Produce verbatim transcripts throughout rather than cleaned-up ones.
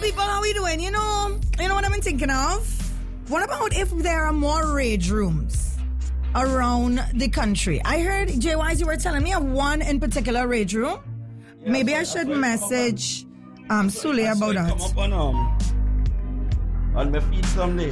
people, how we doing? You know, you know what I've been thinking of? What about if there are more rage rooms around the country? I heard, J Ys, you were telling me of one in particular rage room. Yeah, Maybe I should message um, Sule about that. Come up on, um, on my feet someday.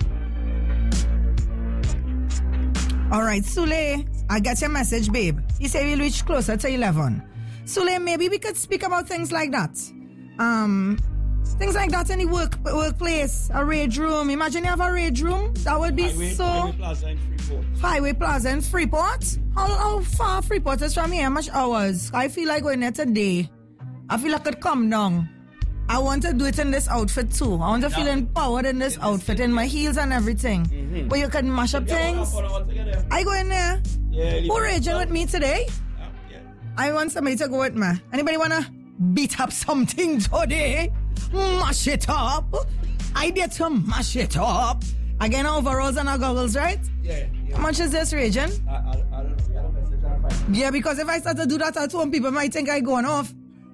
All right, Sule, I got your message, babe. You say we'll reach closer to eleven. Sule, maybe we could speak about things like that. Um, things like that in the work workplace, a rage room. Imagine you have a rage room. That would be Highway, so. Highway Plaza in Freeport. Highway Plaza in Freeport. How, how far Freeport is from here? How much hours? I feel like going there today. I feel like I could come down. I want to do it in this outfit too. I want to feel yeah. empowered in this outfit, in my heels and everything. Mm-hmm. Where you can mash up yeah, things. I go in there. Yeah, Who raging with me today? Yeah, yeah. I want somebody to go with me. Anybody want to beat up something today? Mash it up. I did to mash it up. Again, overalls and our goggles, right? Yeah. yeah. How much is this, Raging? I, I, I don't know. You got a message on fire. Yeah, because if I start to do that at home, people might think I'm going off.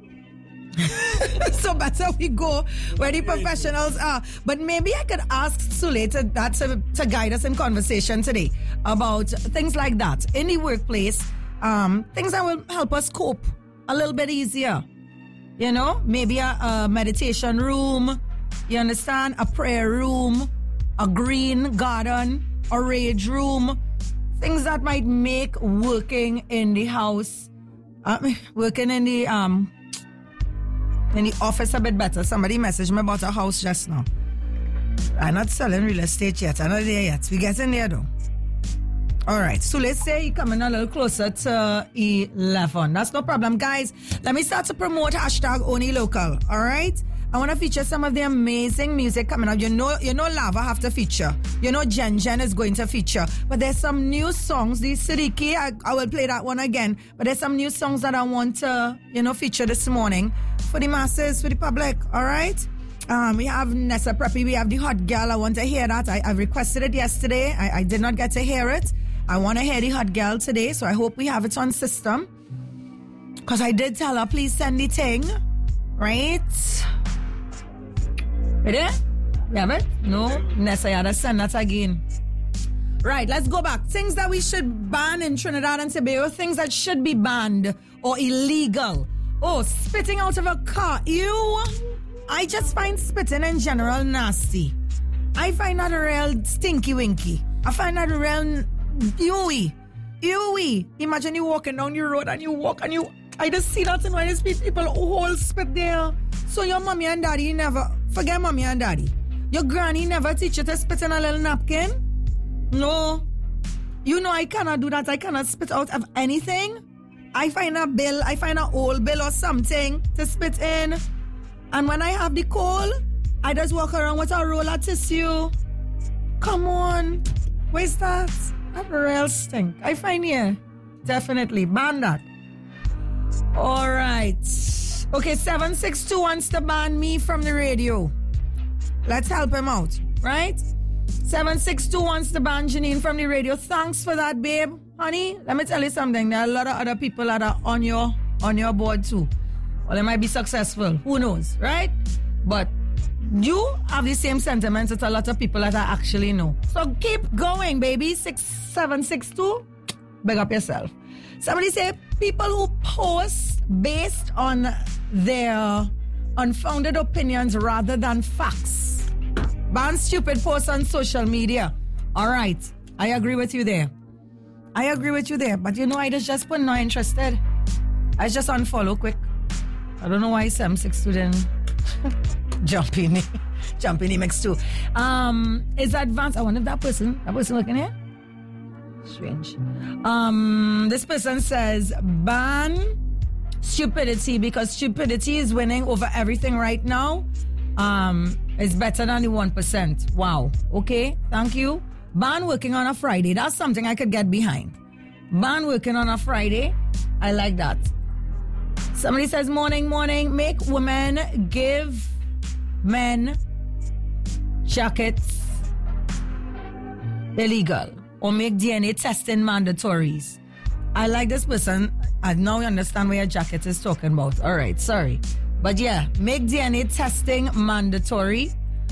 So better we go where the professionals are. But maybe I could ask Sule to, that to, to guide us in conversation today about things like that in the workplace. Um, things that will help us cope a little bit easier. You know, maybe a, a meditation room, you understand, a prayer room, a green garden, a rage room, things that might make working in the house, uh, working in the um in the office a bit better. Somebody messaged me about a house just now. I'm not selling real estate yet. I'm not there yet. We getting there though. All right, so let's say you're coming a little closer to eleven. That's no problem. Guys, let me start to promote hashtag Only Local, all right? I want to feature some of the amazing music coming up. You know, you know Lava have to feature. You know Jen Jen is going to feature. But there's some new songs. The Siddiqui, I, I will play that one again. But there's some new songs that I want to, you know, feature this morning for the masses, for the public, all right? Um, we have Nessa Preppy. We have the Hot Girl. I want to hear that. I, I requested it yesterday. I, I did not get to hear it. I want to hear the Hot Girl today, so I hope we have it on system. Because I did tell her, please send the thing. Right? Ready? We have it? No? Nessa, you had to send that again. Right, let's go back. Things that we should ban in Trinidad and Tobago. Things that should be banned or illegal. Oh, spitting out of a car. Ew. I just find spitting in general nasty. I find that real stinky winky. I find that real ewy. Ewy. Imagine you walking down your road and you walk and you... I just see that in when you speak people whole spit there. So your mommy and daddy never... Forget mommy and daddy. Your granny never teach you to spit in a little napkin? No. You know I cannot do that. I cannot spit out of anything. I find a bill, I find an old bill or something to spit in. And when I have the cold, I just walk around with a roll of tissue. Come on. Where's that? That real stink. I find here. Definitely. Ban that. All right. Okay, seven six two wants to ban me from the radio. Let's help him out, right? seven six two wants to ban Janine from the radio. Thanks for that, babe. Honey, let me tell you something. There are a lot of other people that are on your on your board too. Well, they might be successful. Who knows, right? But you have the same sentiments as a lot of people that I actually know. So keep going, baby. six seven six two. Big up yourself. Somebody say people who post based on their unfounded opinions rather than facts. Ban stupid posts on social media. All right. I agree with you there. I agree with you there. But you know, I just, just put not interested. I just unfollow quick. I don't know why seven six two didn't jump in. Jump in the mix too. Um, is advanced. I wonder if that person, that person looking here? Strange. Um, this person says ban stupidity because stupidity is winning over everything right now. Um, it's better than the one percent. Wow. Okay. Thank you. Ban working on a Friday. That's something I could get behind. Ban working on a Friday. I like that. Somebody says morning, morning. Make women give men jackets illegal. Or make D N A testing mandatories. I like this person. I now understand what your jacket is talking about. All right, sorry. But yeah, make D N A testing mandatory.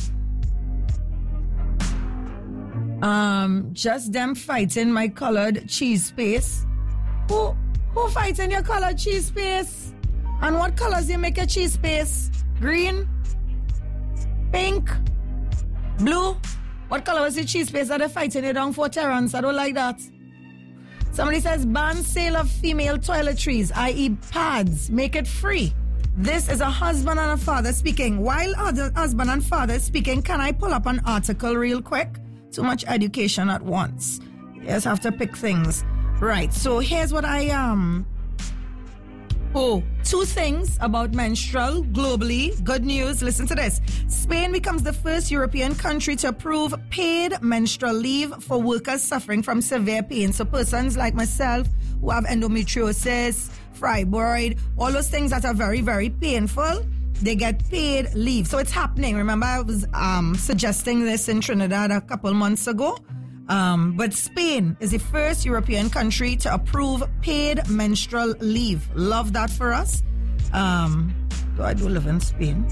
Um, just them fighting my colored cheese space. Who who fighting your colored cheese space? And what colors you make your cheese space? Green? Pink? Blue? What color was the cheese space that they're fighting it on for, Terrence? I don't like that. Somebody says ban sale of female toiletries, that is pads. Make it free. This is a husband and a father speaking. While other husband and father speaking, can I pull up an article real quick? Too much education at once. You just have to pick things. Right, so here's what I um. Oh, two things about menstrual globally. Good news. Listen to this. Spain becomes the first European country to approve paid menstrual leave for workers suffering from severe pain. So persons like myself who have endometriosis, fibroid, all those things that are very, very painful, they get paid leave. So it's happening. Remember, I was um, suggesting this in Trinidad a couple months ago. Um, but Spain is the first European country to approve paid menstrual leave. Love that for us. Um, do I do live in Spain?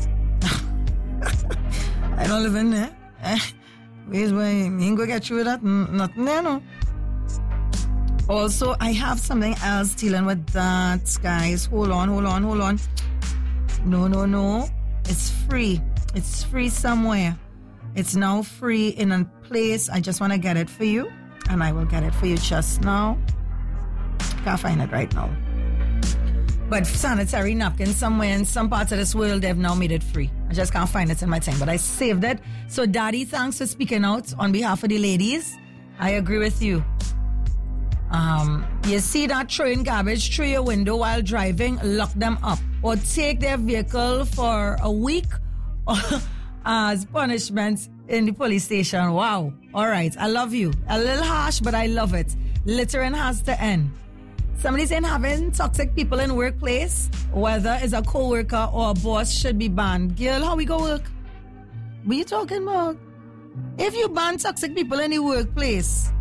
I don't live in there. Where's why me ain't go get you with that? Nothing there, no. Also, I have something else dealing with that, guys. Hold on, hold on, hold on. No, no, no. It's free. It's free somewhere. It's now free in a place. I just want to get it for you. And I will get it for you just now. Can't find it right now. But sanitary napkins somewhere in some parts of this world, they've now made it free. I just can't find it in my thing. But I saved it. So, Daddy, thanks for speaking out on behalf of the ladies. I agree with you. Um, you see that throwing garbage through your window while driving, lock them up. Or take their vehicle for a week as punishment in the police station. Wow. All right. I love you. A little harsh, but I love it. Littering has to end. Somebody saying having toxic people in workplace, whether it's a co-worker or a boss, should be banned. Girl, how we go work? What are you talking about? If you ban toxic people in the workplace,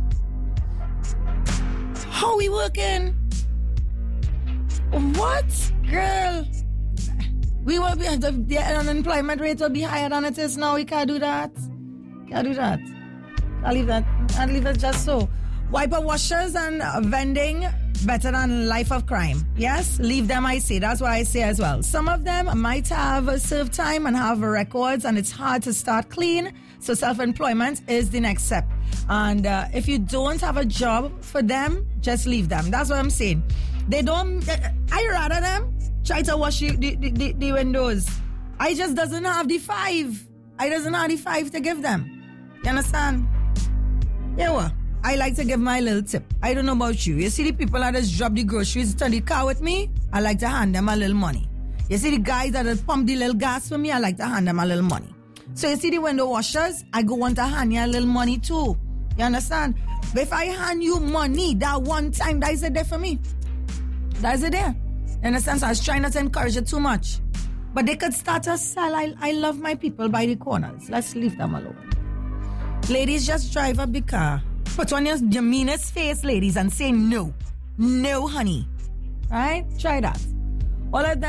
how we working? What? Girl, we will be, the, the unemployment rate will be higher than it is now. We can't do that. Can't do that. I'll leave that. I'll leave it just so. Wiper washers and vending, better than life of crime. Yes, leave them, I say. That's what I say as well. Some of them might have served time and have records, and it's hard to start clean. So self-employment is the next step. And uh, if you don't have a job for them, just leave them. That's what I'm saying. They don't, I rather them try to wash the, the, the, the windows. I just doesn't have the five. I doesn't have the five to give them. You understand? Yeah, what? I like to give my little tip. I don't know about you. You see the people that just drop the groceries to the car with me? I like to hand them a little money. You see the guys that just pump the little gas for me? I like to hand them a little money. So you see the window washers? I go want to hand you a little money too. You understand? But if I hand you money that one time, that is it there for me. That is it there. You understand? So I was trying not to encourage it too much. But they could start to sell. I, I love my people by the corners. Let's leave them alone. Ladies, just drive up the car. Put on your, your meanest face, ladies, and say no. No, honey. Right? Try that. All of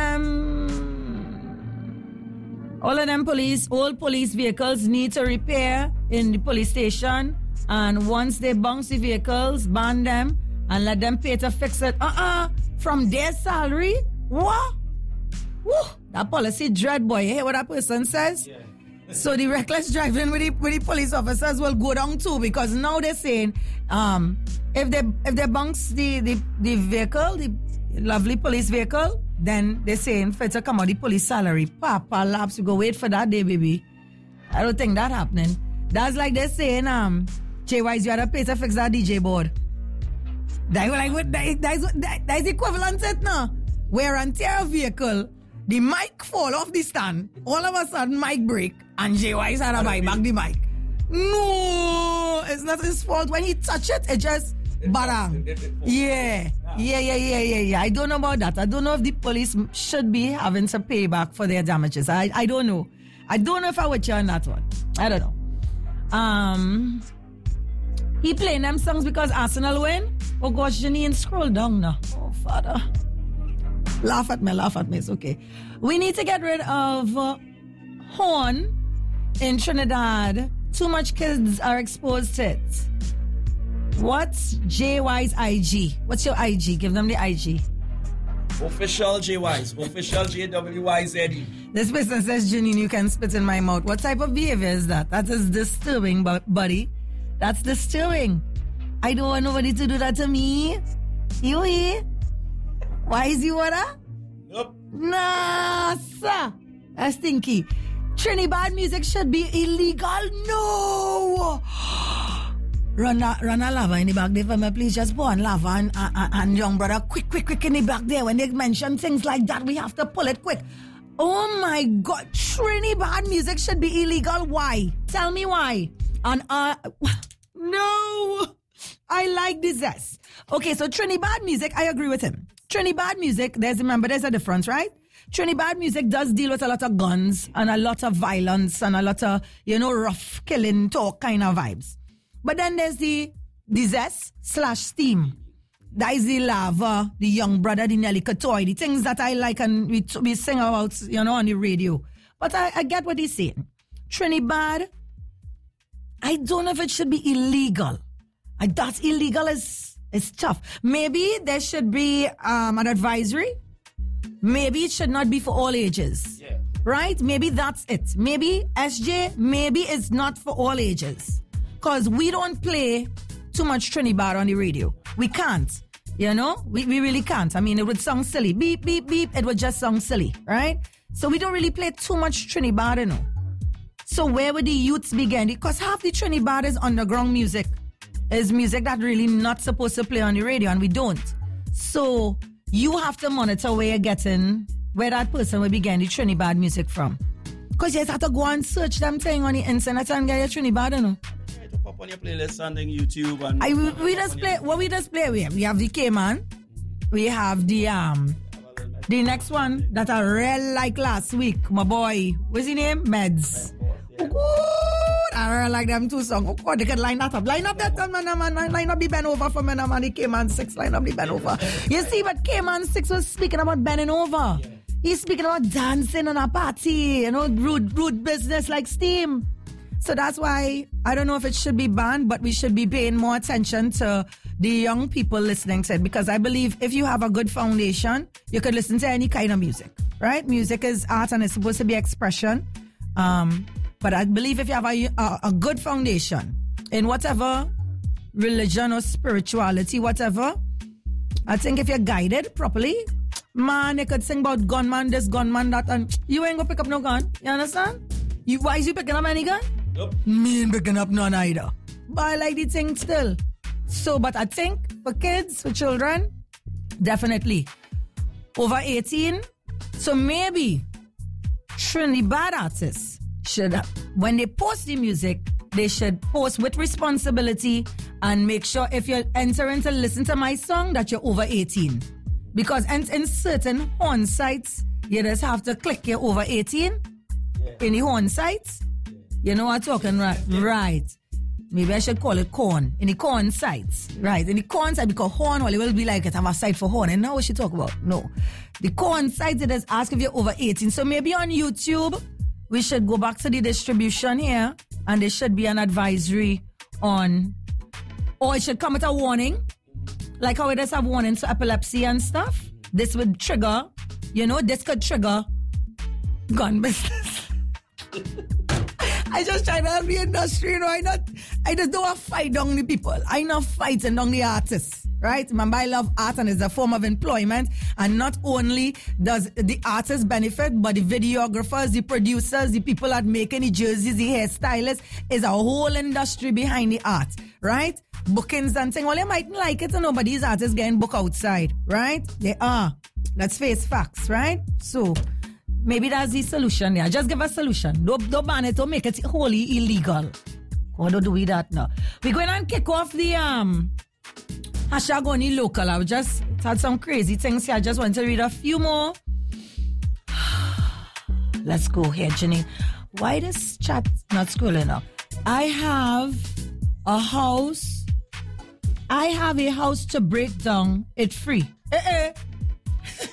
them, all of them police, old police vehicles need to repair in the police station. And once they bounce the vehicles, ban them and let them pay to fix it. Uh-uh. From their salary? What? Woo. That policy dread, boy. You hear what that person says? Yeah. So the reckless driving with the, with the police officers will go down too, because now they're saying um, if they if they bounce the, the, the vehicle, the lovely police vehicle, then they're saying for it to come out the police salary. Papa laps, we go wait for that day, baby. I don't think that happening. That's like they're saying, um, J Wise, you had to pay to fix that D J board. That, like, that, that, is, that, that is equivalent to it now. Wear and tear a vehicle, the mic fall off the stand, all of a sudden mic break, and J Wise had to buy back the mic. No, it's not his fault. When he touch it, it just barang. Yeah, yeah, yeah, yeah, yeah, yeah. I don't know about that. I don't know if the police should be having to pay back for their damages. I, I don't know. I don't know if I would you on that one. I don't know. Um, he playing them songs because Arsenal win. Oh gosh, Janine, scroll down now. Oh, Father. Laugh at me, laugh at me. It's okay. We need to get rid of uh, horn in Trinidad. Too much kids are exposed to it. What's J Y's I G? What's your I G? Give them the I G. Official J Y's. Official J W Y Z E. This person says, Janine, you can spit in my mouth. What type of behavior is that? That is disturbing, buddy. That's disturbing. I don't want nobody to do that to me. You hear? Why is you wanna? Yep. Nah, sir. That's stinky. Trinidad music should be illegal. No. Run a, run a lava in the back there for me, please. Just pour on lava and, and, and young brother, quick, quick, quick in the back there. When they mention things like that, we have to pull it quick. Oh my God, Trinidad music should be illegal. Why? Tell me why. And uh, no, I like this. Yes. Okay, so Trinidad music, I agree with him. Trinidad music, there's remember there's a difference, right? Trinidad music does deal with a lot of guns and a lot of violence and a lot of, you know, rough killing talk kind of vibes. But then there's the, the zest slash steam. That is the lava, the young brother, the Nelly Katoy, the things that I like and we, we sing about, you know, on the radio. But I, I get what he's saying. Trinidad, I don't know if it should be illegal. I, that's illegal is, is tough. Maybe there should be um, an advisory. Maybe it should not be for all ages. Yeah. Right? Maybe that's it. Maybe S J, maybe it's not for all ages. Because we don't play too much Trinidad on the radio. We can't. You know? We, we really can't. I mean, it would sound silly. Beep, beep, beep. It would just sound silly. Right? So we don't really play too much Trinidad, you know. So where would the youths begin? Because half the Trinidad is underground music. Is music that really not supposed to play on the radio, and we don't. So you have to monitor where you're getting, where that person will be getting the Trinidad music from. Because you just have to go and search them thing on the internet and get your Trinidad, you know. To pop on your playlist on YouTube and I we, we just play what we just play we have. We have the Cayman, we have the um the next one that I real like last week. My boy, what's his name? Meds. Oh, good. I really like them two songs. Oh God, they can line that up. Line up that man, man, man. Line up the bend over for me, man. The Cayman six. Line up the bend over. You see, but Cayman six was speaking about bending over. He's speaking about dancing on a party, you know, rude, rude business like Steam. So that's why I don't know if it should be banned, but we should be paying more attention to the young people listening to it. Because I believe if you have a good foundation, you could listen to any kind of music, right? Music is art and it's supposed to be expression. Um, but I believe if you have a, a, a good foundation in whatever religion or spirituality, whatever, I think if you're guided properly, man, you could sing about gunman, this gunman, that, and you ain't gonna pick up no gun. You understand? You, why is you picking up any gun? Nope. Me ain't picking up none either. But I like the thing still. So, but I think for kids, for children, definitely. Over eighteen. So maybe Trinidad artists should, when they post the music, they should post with responsibility and make sure if you're entering to listen to my song that you're over eighteen. Because in, in certain horn sites, you just have to click you're over eighteen. Yeah. In the horn sites. Yeah. You know what I'm talking, right? Yeah. Right. Maybe I should call it corn. In the corn sites. Right. In the corn site, because horn, well, it will be like it have a site for horn. And now what she talk about? No. The corn site, it does ask if you're over eighteen. So maybe on YouTube, we should go back to the distribution here. And there should be an advisory on, or it should come with a warning. Like how it does have warnings for epilepsy and stuff. This would trigger, you know, this could trigger gun business. I just try to help the industry, you know. I not, I just don't want to fight down the people. I not fighting down the artists, right? Remember, I love art and it's a form of employment. And not only does the artists benefit, but the videographers, the producers, the people that making the jerseys, the hairstylists, is a whole industry behind the art, right? Bookings and things. Well, you mightn't like it, you know, but these artists getting booked outside, right? They are. Let's face facts, right? So maybe that's the solution there. Just give a solution. Don't, don't ban it. Don't make it wholly illegal. Or don't do we that now. We're going to kick off the um hashtag only local. I've just had some crazy things here. I just want to read a few more. Let's go here, Janine. Why this chat not scrolling up? I have a house. I have a house to break down. It's free. Eh, eh.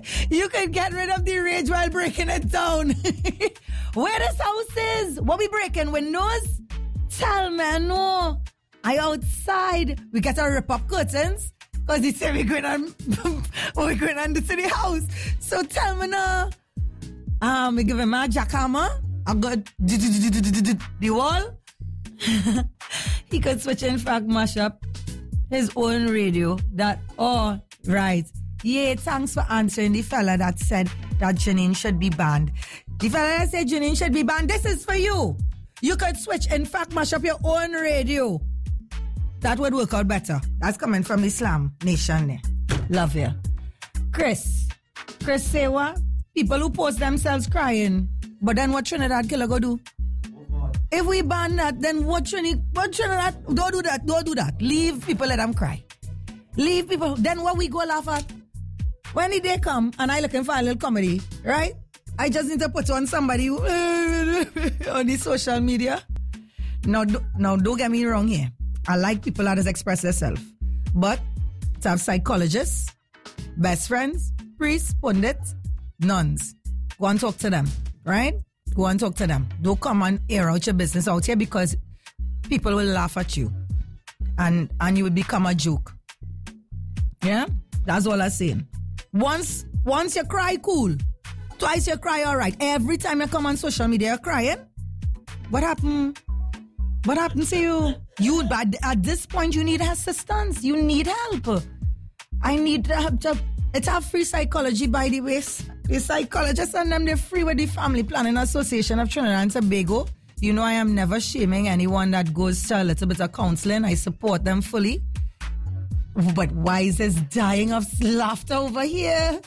You could get rid of the rage while breaking it down. Where this house is? What we breaking? Windows? Tell me, no. I outside. We get our rip up curtains. Because they say we're going on, we're going on to the house. So tell me now. Um, we give him a jackhammer. I got the wall. He could switch in fact mash up his own radio. That, oh, right. Yeah, thanks for answering the fella that said that Janine should be banned. The fella that said Janine should be banned, this is for you. You could switch, in fact, mash up your own radio. That would work out better. That's coming from Islam Nation there. Love you. Chris. Chris say what? People who post themselves crying. But then what Trinidad Killer go do? Oh, if we ban that, then what Trinidad, what Trinidad, don't do that, don't do that. Leave people, let them cry. Leave people, then what we go laugh at? When the day come and I looking for a little comedy, right? I just need to put on somebody on the social media. Now, do, now don't get me wrong here. I like people that just express themselves. But to have psychologists, best friends, priests, pundits, nuns. Go and talk to them, right? Go and talk to them. Don't come and air out your business out here because people will laugh at you. And, and you will become a joke. Yeah? That's all I'm saying. Once, once you cry, cool. Twice you cry, all right. Every time you come on social media, you're crying. What happened? What happened to you? You, at, at this point, you need assistance. You need help. I need to have to, it's a free psychology, by the way. The psychologists and them, they're free with the Family Planning Association of Trinidad and Tobago. You know I am never shaming anyone that goes to a little bit of counseling. I support them fully. But Wise is dying of laughter over here.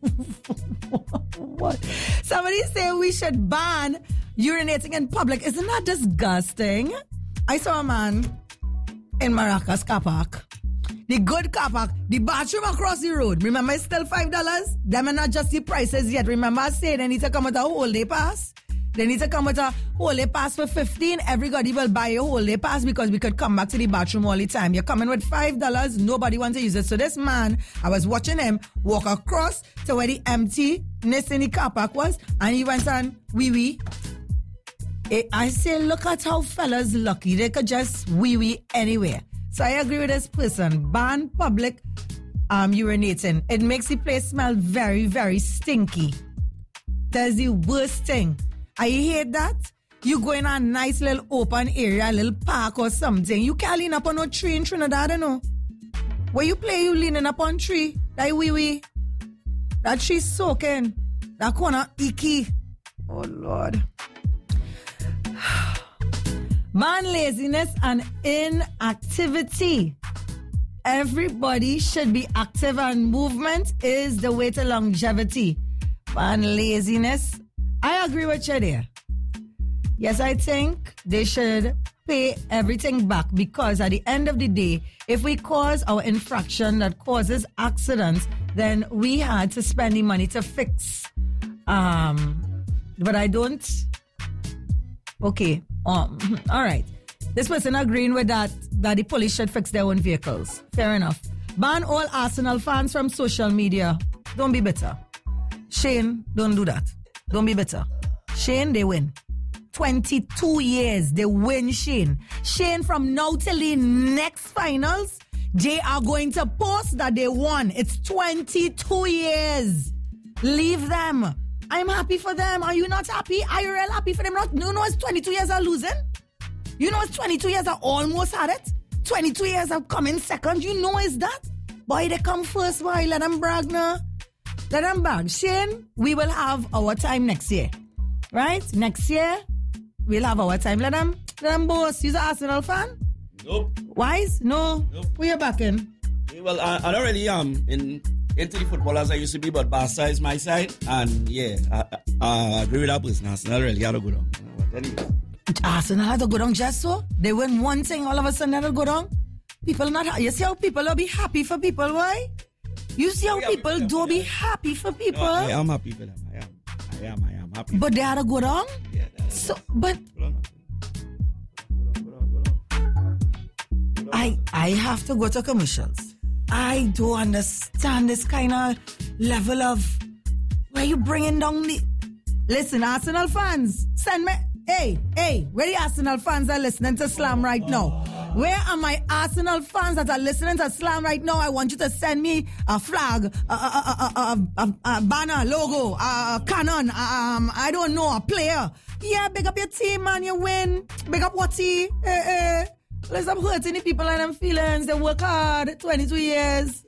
What? Somebody say we should ban urinating in public. Isn't that disgusting? I saw a man in Maracas car park. The good car park, the bathroom across the road. Remember, it's still five dollars? Them are not just the prices yet. Remember I said they need to come with a whole day pass? They need to come with a whole day pass for fifteen. Everybody will buy a whole day pass because we could come back to the bathroom all the time. You're coming with five dollars. Nobody wants to use it. So this man, I was watching him walk across to where the emptiness in the car park was, and he went on wee wee. I say, look at how fellas lucky. They could just wee wee anywhere. So I agree with this person. Ban public um, urinating. It makes the place smell very, very stinky. That's the worst thing. I hate that. You go in a nice little open area, a little park or something. You can't lean up on no tree in Trinidad, I know. Where you play, you leaning up on tree. That wee wee. That tree soaking. That corner icky. Oh, Lord. Man, laziness and inactivity. Everybody should be active, and movement is the way to longevity. Man, laziness. I agree with you there. Yes, I think they should pay everything back because at the end of the day, if we cause our infraction that causes accidents, then we had to spend the money to fix. Um, but I don't. Okay. Um, all right. This person agreeing with that, that the police should fix their own vehicles. Fair enough. Ban all Arsenal fans from social media. Don't be bitter. Shane, don't do that. Don't be bitter. Shane, they win. twenty-two years, they win, Shane. Shane, from now till the next finals, they are going to post that they won. It's twenty-two years. Leave them. I'm happy for them. Are you not happy? Are you real happy for them? Not, you know it's twenty-two years of losing? You know it's twenty-two years of almost had it? twenty-two years of coming second. You know it's that? Boy, they come first. Boy, let them brag now. Let them brag. Shane, we will have our time next year. Right? Next year, we'll have our time. Let them, let them boast. You're an Arsenal fan? Nope. Wise? No. Nope. Who you backing? Well, I, I don't really am in into the football as I used to be, but Barca is my side, and yeah, I, I, I agree with that person. Arsenal really had to go down. But anyway. Arsenal had to go down just so? They win one thing, all of a sudden they'll go down? People not happy. You see how people will be happy for people, why? You see how yeah, people yeah, do yeah. be happy for people? No, I am happy for them. I am. I am. I am happy. But they had to go down? Yeah. So, but I, I have to go to commercials. I don't understand this kind of level of Why you bringing down the... Listen, Arsenal fans, send me... Hey, hey, where the Arsenal fans are listening to Slam right now? Where are my Arsenal fans that are listening to Slam right now? I want you to send me a flag, a, a, a, a, a, a banner, logo, a cannon, um, I don't know, a player. Yeah, big up your team, man, you win. Big up Watty. Eh, eh. Let's stop hurting the people and them feelings. They work hard, twenty-two years.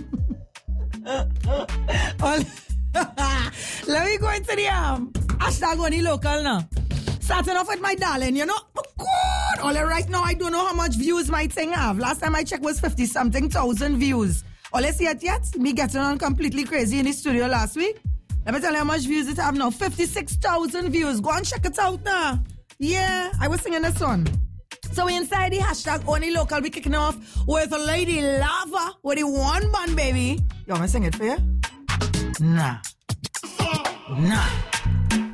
Let me go into the um, hashtag Only Local now. Starting off with my darling, you know, oh God, all right now, I don't know how much views my thing have. Last time I checked was fifty-something thousand views. All I see it yet, me getting on completely crazy in the studio last week. Let me tell you how much views it have now. fifty-six thousand views. Go and check it out now. Yeah, I was singing this one. So we inside the hashtag Only Local, we kicking off with a Lady Lava with the one bun, baby. You want me to sing it for you? Nah. Nah.